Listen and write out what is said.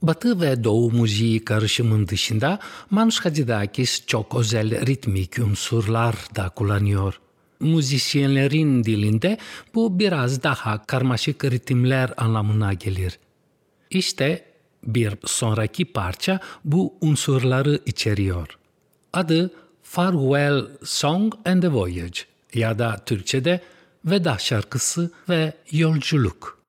Batı ve Doğu müziği karışımın dışında Manush Hadzidakis çok özel ritmik unsurlar da kullanıyor. Müzisyenlerin dilinde bu biraz daha karmaşık ritimler anlamına gelir. İşte bir sonraki parça bu unsurları içeriyor. Adı Farewell Song and the Voyage ya da Türkçe'de Veda Şarkısı ve Yolculuk.